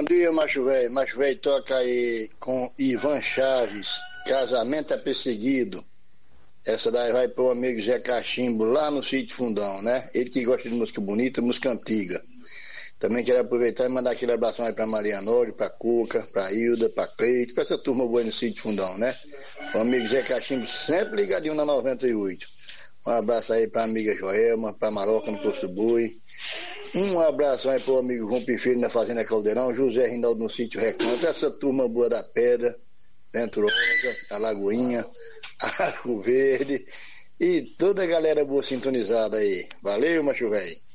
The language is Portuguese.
Bom dia, macho velho. Macho velho toca aí com Ivan Chaves, Casamento é Perseguido. Essa daí vai pro amigo Zé Cachimbo, lá no Sítio Fundão, né? Ele que gosta de música bonita, música antiga. Também quero aproveitar e mandar aquele abraço aí pra Marianori, pra Cuca, pra Hilda, pra Cleide, pra essa turma boa no Sítio Fundão, né? O amigo Zé Cachimbo sempre ligadinho na 98. Um abraço aí pra amiga Joelma, pra Maroca no Posto Boi. Um abraço aí pro amigo João Filho na Fazenda Caldeirão, José Rinaldo no Sítio Recanto, essa turma boa da Pedra, Venturosa, a Lagoinha, Arco Verde e toda a galera boa sintonizada aí. Valeu, macho velho.